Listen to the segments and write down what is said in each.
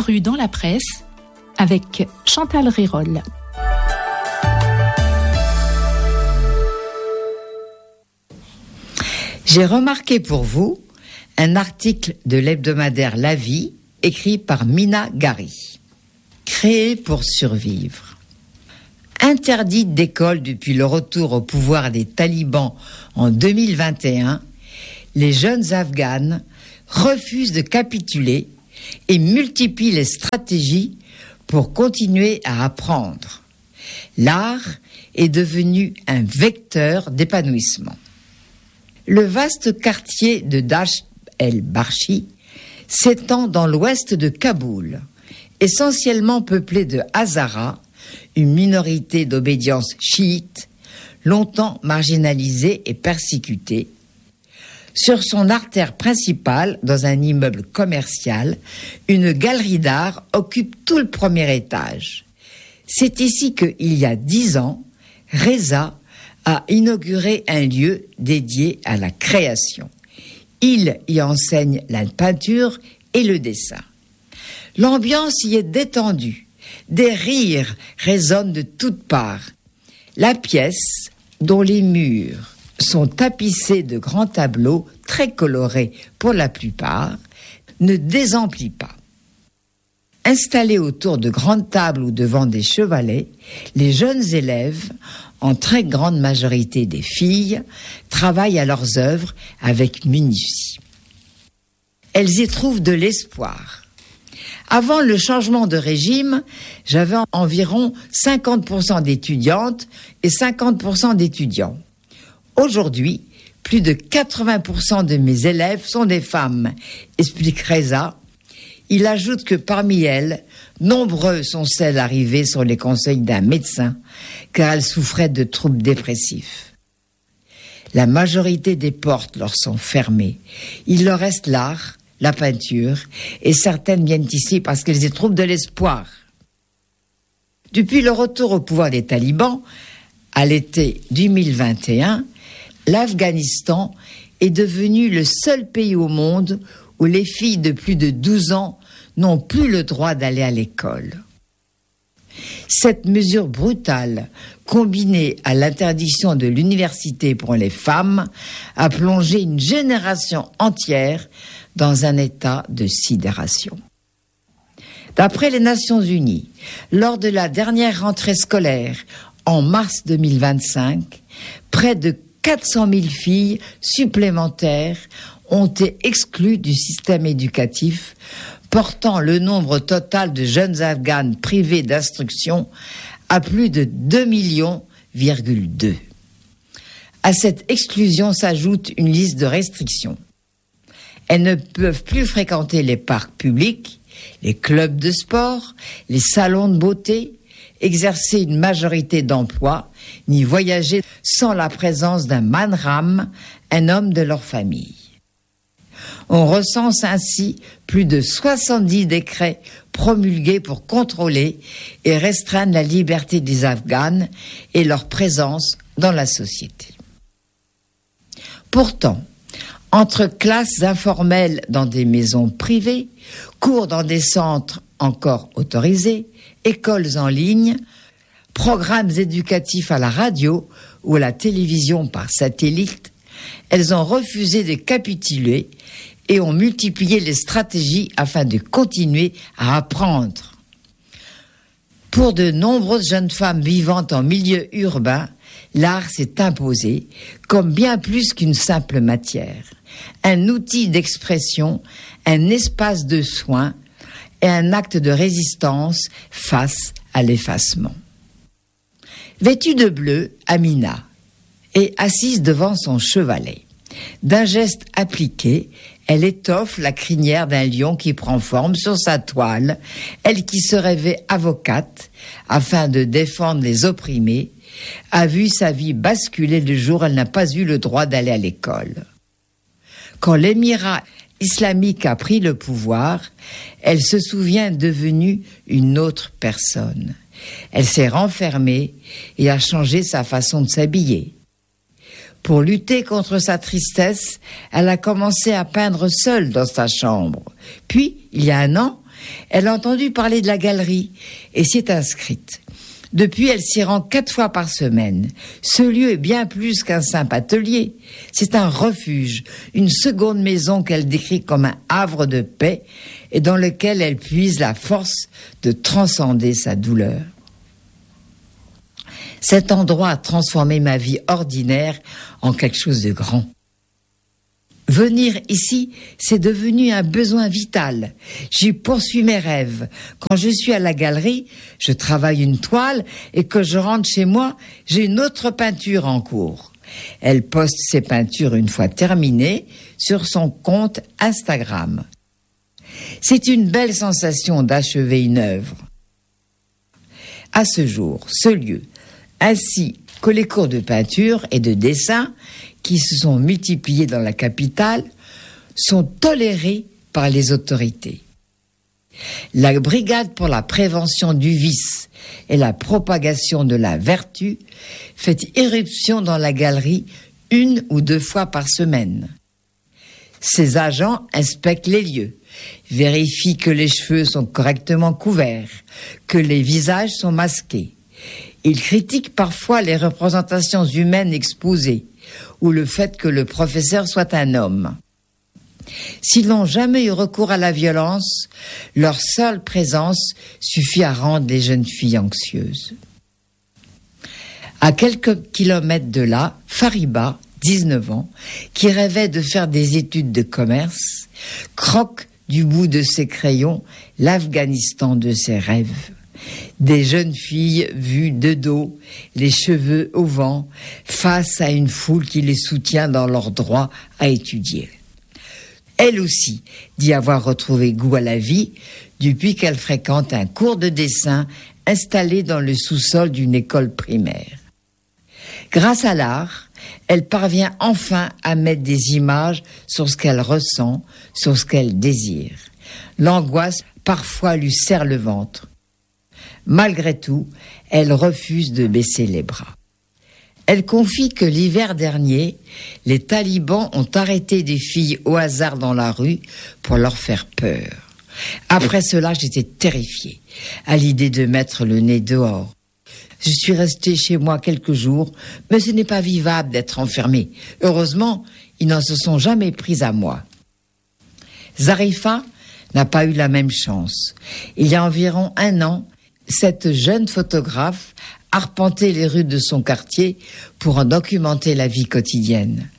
paru dans la presse avec Chantal Rérol. J'ai remarqué pour vous un article de l'hebdomadaire La Vie, écrit par Mina Gari. Créé pour survivre. Interdite d'école depuis le retour au pouvoir des talibans en 2021, les jeunes Afghanes refusent de capituler et multiplient les stratégies pour continuer à apprendre. L'art est devenu un vecteur d'épanouissement. Le vaste quartier de Dasht el-Barchi s'étend dans l'ouest de Kaboul, essentiellement peuplé de Hazaras, une minorité d'obédience chiite, longtemps marginalisée et persécutée. Sur son artère principale, dans un immeuble commercial, une galerie d'art occupe tout le premier étage. C'est ici qu'il y a 10 ans, Reza a inauguré un lieu dédié à la création. Il y enseigne la peinture et le dessin. L'ambiance y est détendue. Des rires résonnent de toutes parts. La pièce, dont les murs sont tapissés de grands tableaux très colorés pour la plupart, ne désemplit pas. Installés autour de grandes tables ou devant des chevalets, les jeunes élèves, en très grande majorité des filles, travaillent à leurs œuvres avec minutie. Elles y trouvent de l'espoir. Avant le changement de régime, j'avais environ 50% d'étudiantes et 50% d'étudiants. Aujourd'hui, plus de 80% de mes élèves sont des femmes, explique Reza. Il ajoute que parmi elles, nombreux sont celles arrivées sur les conseils d'un médecin, car elles souffraient de troubles dépressifs. La majorité des portes leur sont fermées. Il leur reste l'art, la peinture, et certaines viennent ici parce qu'elles y trouvent de l'espoir. Depuis le retour au pouvoir des talibans, à l'été 2021, l'Afghanistan est devenu le seul pays au monde où les filles de plus de 12 ans n'ont plus le droit d'aller à l'école. Cette mesure brutale, combinée à l'interdiction de l'université pour les femmes, a plongé une génération entière dans un état de sidération. D'après les Nations Unies, lors de la dernière rentrée scolaire, en mars 2025, près de 400 000 filles supplémentaires ont été exclues du système éducatif, portant le nombre total de jeunes Afghanes privées d'instruction à plus de 2,2 millions. À cette exclusion s'ajoute une liste de restrictions. Elles ne peuvent plus fréquenter les parcs publics, les clubs de sport, les salons de beauté, exercer une majorité d'emplois, ni voyager sans la présence d'un manram, un homme de leur famille. On recense ainsi plus de 70 décrets promulgués pour contrôler et restreindre la liberté des Afghanes et leur présence dans la société. Pourtant, entre classes informelles dans des maisons privées, cours dans des centres encore autorisés, écoles en ligne, programmes éducatifs à la radio ou à la télévision par satellite, elles ont refusé de capituler et ont multiplié les stratégies afin de continuer à apprendre. Pour de nombreuses jeunes femmes vivant en milieu urbain, l'art s'est imposé comme bien plus qu'une simple matière, un outil d'expression, un espace de soins et un acte de résistance face à l'effacement. Vêtue de bleu, Amina est assise devant son chevalet. D'un geste appliqué, elle étoffe la crinière d'un lion qui prend forme sur sa toile, elle qui se rêvait avocate afin de défendre les opprimés, a vu sa vie basculer le jour où elle n'a pas eu le droit d'aller à l'école. Quand l'émirat islamique a pris le pouvoir, elle se souvient devenue une autre personne. Elle s'est renfermée et a changé sa façon de s'habiller. Pour lutter contre sa tristesse, elle a commencé à peindre seule dans sa chambre. Puis, il y a un an, elle a entendu parler de la galerie et s'y est inscrite. Depuis, elle s'y rend 4 fois par semaine. Ce lieu est bien plus qu'un simple atelier. C'est un refuge, une seconde maison qu'elle décrit comme un havre de paix et dans lequel elle puise la force de transcender sa douleur. Cet endroit a transformé ma vie ordinaire en quelque chose de grand. Venir ici, c'est devenu un besoin vital. J'y poursuis mes rêves. Quand je suis à la galerie, je travaille une toile et que je rentre chez moi, j'ai une autre peinture en cours. Elle poste ses peintures une fois terminées sur son compte Instagram. C'est une belle sensation d'achever une œuvre. À ce jour, ce lieu, ainsi que les cours de peinture et de dessin qui se sont multipliés dans la capitale, sont tolérés par les autorités. La brigade pour la prévention du vice et la propagation de la vertu fait irruption dans la galerie 1 ou 2 fois par semaine. Ces agents inspectent les lieux, vérifient que les cheveux sont correctement couverts, que les visages sont masqués. Ils critiquent parfois les représentations humaines exposées ou le fait que le professeur soit un homme. S'ils n'ont jamais eu recours à la violence, leur seule présence suffit à rendre les jeunes filles anxieuses. À quelques kilomètres de là, Fariba, 19 ans, qui rêvait de faire des études de commerce, croque du bout de ses crayons l'Afghanistan de ses rêves. Des jeunes filles vues de dos, les cheveux au vent, face à une foule qui les soutient dans leur droit à étudier. Elle aussi dit avoir retrouvé goût à la vie depuis qu'elle fréquente un cours de dessin installé dans le sous-sol d'une école primaire. Grâce à l'art, elle parvient enfin à mettre des images sur ce qu'elle ressent, sur ce qu'elle désire. L'angoisse parfois lui serre le ventre. Malgré tout, elle refuse de baisser les bras. Elle confie que l'hiver dernier, les talibans ont arrêté des filles au hasard dans la rue pour leur faire peur. Après cela, j'étais terrifiée à l'idée de mettre le nez dehors. Je suis restée chez moi quelques jours, mais ce n'est pas vivable d'être enfermée. Heureusement, ils n'en se sont jamais pris à moi. Zarifa n'a pas eu la même chance. Il y a environ 1 an, cette jeune photographe arpentait les rues de son quartier pour en documenter la vie quotidienne.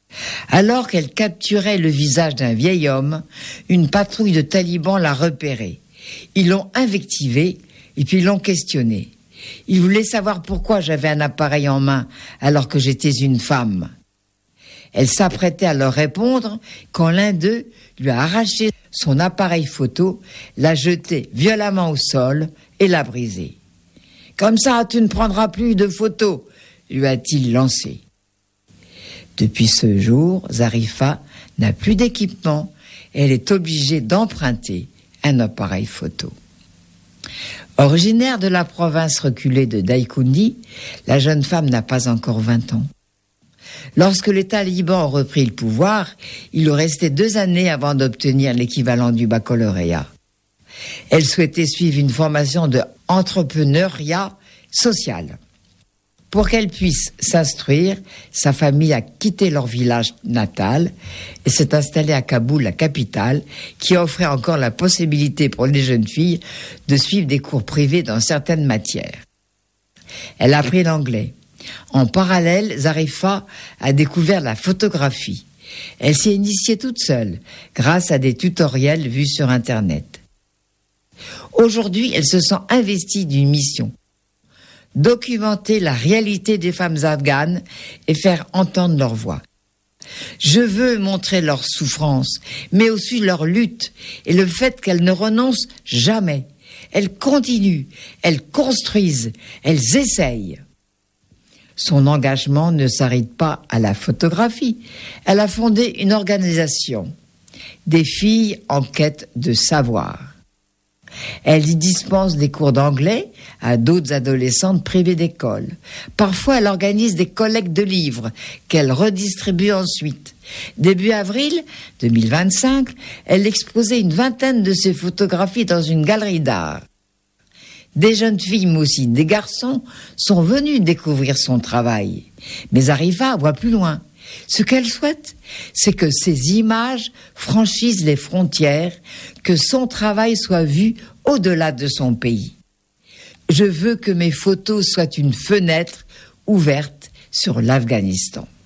Alors qu'elle capturait le visage d'un vieil homme, une patrouille de talibans l'a repéré. Ils l'ont invectivé et puis l'ont questionné. Ils voulaient savoir pourquoi j'avais un appareil en main alors que j'étais une femme. Elle s'apprêtait à leur répondre quand l'un d'eux lui a arraché son appareil photo, l'a jeté violemment au sol et l'a brisé. « Comme ça, tu ne prendras plus de photos », lui a-t-il lancé. Depuis ce jour, Zarifa n'a plus d'équipement et elle est obligée d'emprunter un appareil photo. Originaire de la province reculée de Daïkoundi, la jeune femme n'a pas encore 20 ans. Lorsque les talibans ont repris le pouvoir, il lui restait 2 années avant d'obtenir l'équivalent du baccalauréat. Elle souhaitait suivre une formation de entrepreneuriat social. Pour qu'elle puisse s'instruire, sa famille a quitté leur village natal et s'est installée à Kaboul, la capitale, qui offrait encore la possibilité pour les jeunes filles de suivre des cours privés dans certaines matières. Elle a appris l'anglais. En parallèle, Zarifa a découvert la photographie. Elle s'est initiée toute seule, grâce à des tutoriels vus sur Internet. Aujourd'hui, elle se sent investie d'une mission. Documenter la réalité des femmes afghanes et faire entendre leur voix. Je veux montrer leur souffrance, mais aussi leur lutte et le fait qu'elles ne renoncent jamais. Elles continuent, elles construisent, elles essayent. Son engagement ne s'arrête pas à la photographie. Elle a fondé une organisation, des filles en quête de savoir. Elle y dispense des cours d'anglais à d'autres adolescentes privées d'école. Parfois, elle organise des collectes de livres qu'elle redistribue ensuite. Début avril 2025, elle exposait une vingtaine de ses photographies dans une galerie d'art. Des jeunes filles, mais aussi des garçons, sont venus découvrir son travail. Mais Arriva voit plus loin. Ce qu'elle souhaite, c'est que ces images franchissent les frontières, que son travail soit vu au-delà de son pays. Je veux que mes photos soient une fenêtre ouverte sur l'Afghanistan.